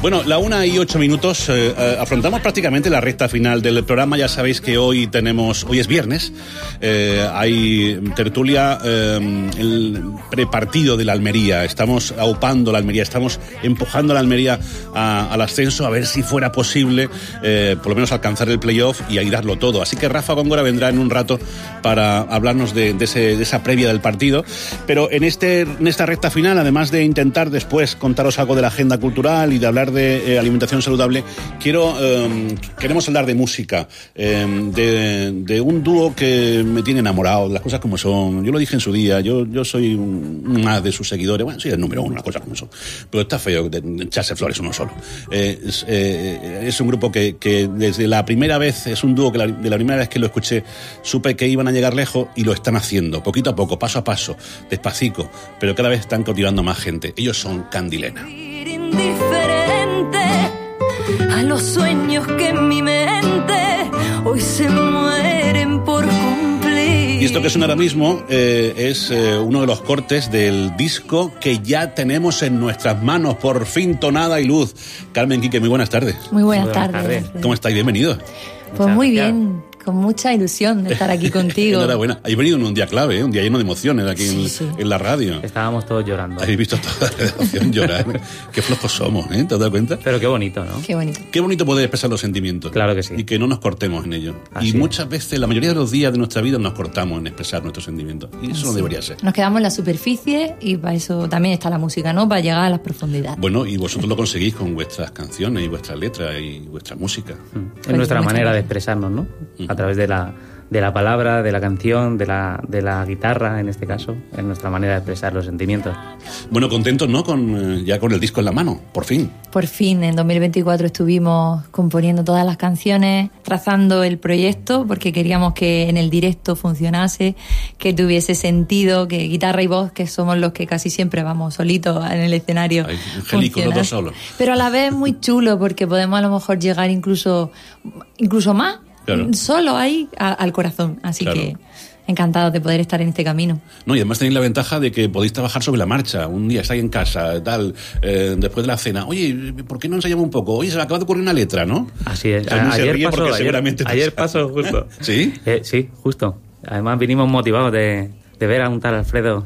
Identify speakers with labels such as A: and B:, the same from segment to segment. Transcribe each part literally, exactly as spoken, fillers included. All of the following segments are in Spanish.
A: Bueno, la una y ocho minutos, eh, eh, afrontamos prácticamente la recta final del programa. Ya sabéis que hoy tenemos, hoy es viernes, eh, hay tertulia, eh, el prepartido de la Almería. Estamos aupando la Almería, estamos empujando a la Almería a, al ascenso, a ver si fuera posible, eh, por lo menos alcanzar el playoff y ahí darlo todo. Así que Rafa Góngora vendrá en un rato para hablarnos de, de, ese, de esa previa del partido. Pero en, este, en esta recta final, además de intentar después contaros algo de la agenda cultural y de hablar de eh, alimentación saludable, quiero eh, queremos hablar de música, eh, de, de un dúo que me tiene enamorado, de las cosas como son. Yo lo dije en su día, yo, yo soy un, más de sus seguidores, bueno, soy el número uno, las cosas como son, pero está feo de echarse flores uno solo. Eh, es, eh, es un grupo que, que desde la primera vez, es un dúo que la, de la primera vez que lo escuché, supe que iban a llegar lejos y lo están haciendo, poquito a poco, paso a paso, despacito, pero cada vez están cautivando más gente. Ellos son Candilena.
B: Indiferente a los sueños que en mi mente hoy se mueren por cumplir.
A: Y esto que suena ahora mismo eh, es eh, uno de los cortes del disco que ya tenemos en nuestras manos, por fin, Tonada y Luz. Carmen, Quique, muy buenas tardes.
C: Muy buenas,
D: muy buenas
C: tardes.
D: tardes.
A: ¿Cómo estáis? Bienvenidos.
C: Pues muy bien, con mucha ilusión de estar aquí contigo.
A: Enhorabuena. Habéis venido en un día clave, ¿eh? Un día lleno de emociones aquí
C: Sí,
A: en,
C: sí.
A: en la radio.
D: Estábamos todos llorando.
A: Habéis visto toda la redacción llorar. Qué flojos somos, ¿eh? ¿Te has dado cuenta?
D: Pero qué bonito, ¿no?
C: Qué bonito.
A: Qué bonito poder expresar los sentimientos.
D: Claro que sí.
A: Y que no nos cortemos en ello.
D: Así
A: y
D: es.
A: muchas veces, la mayoría de los días de nuestra vida nos cortamos en expresar nuestros sentimientos. Y eso no
C: Sí.
A: debería ser.
C: Nos quedamos en la superficie y para eso también está la música, ¿no? Para llegar a las profundidades.
A: Bueno, y vosotros lo conseguís con vuestras canciones y vuestras letras y vuestra música.
D: Es nuestra
C: muchas
D: manera de
C: gracias.
D: expresarnos, ¿no? A través de la, de la palabra, de la canción, de la, de la guitarra, en este caso. Es nuestra manera de expresar los sentimientos.
A: Bueno, contentos, ¿no? Con, eh, ya con el disco en la mano, por fin.
C: Por fin, en dos mil veinticuatro estuvimos componiendo todas las canciones, trazando el proyecto, porque queríamos que en el directo funcionase, que tuviese sentido, que guitarra y voz, que somos los que casi siempre vamos solitos en el escenario,
A: Ay, angélicos, los dos solos.
C: Pero a la vez muy chulo, porque podemos a lo mejor llegar incluso, incluso más,
A: Claro.
C: solo ahí a- al corazón. Así
A: Claro.
C: que encantados de poder estar en este camino.
A: No, y además tenéis la ventaja de que podéis trabajar sobre la marcha. Un día estáis en casa, tal, eh, después de la cena. Oye, ¿por qué no ensayamos un poco? Oye, se me acaba de ocurrir una letra, ¿no?
D: Así es.
A: Carmen se
D: ayer
A: ríe
D: pasó,
A: porque
D: ayer,
A: seguramente te
D: ayer
A: pasa.
D: pasó justo.
A: ¿Sí?
D: Eh, sí, justo. Además vinimos motivados de, de ver a un tal Alfredo.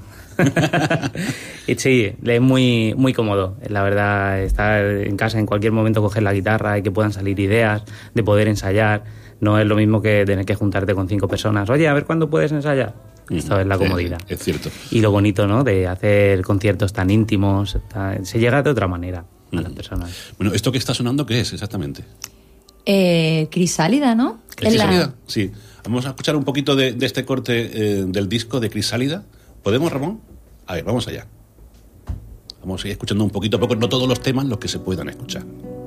D: Y sí, es muy, muy cómodo, la verdad, estar en casa en cualquier momento, coger la guitarra y que puedan salir ideas, de poder ensayar. No es lo mismo que tener que juntarte con cinco personas. Oye, a ver cuándo puedes ensayar. Esto es la
A: Sí,
D: comodidad.
A: es cierto.
D: Y lo bonito, ¿no?, de hacer conciertos tan íntimos, tan- se llega de otra manera a las personas.
A: Bueno, ¿esto que está sonando qué es exactamente?
C: Eh, Crisálida, ¿no? Es la-
A: ¿Crisálida? Sí. Vamos a escuchar un poquito de, de este corte eh, del disco de Crisálida. ¿Podemos, Ramón? A ver, vamos allá. Vamos a ir escuchando un poquito a poco, no todos los temas los que se puedan escuchar.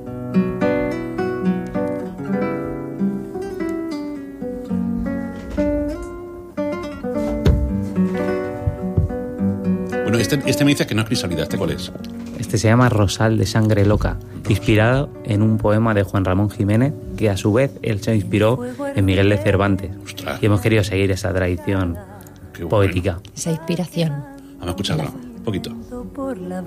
A: Bueno, este, este me dice que no es Crisálida. ¿Este cuál es?
D: Este se llama Rosal de Sangre Loca, inspirado en un poema de Juan Ramón Jiménez, que a su vez él se inspiró en Miguel de Cervantes.
A: Ostras.
D: Y hemos querido seguir esa tradición
A: Qué bueno.
D: poética.
C: Esa inspiración.
A: Vamos a escucharlo un poquito.
B: Por la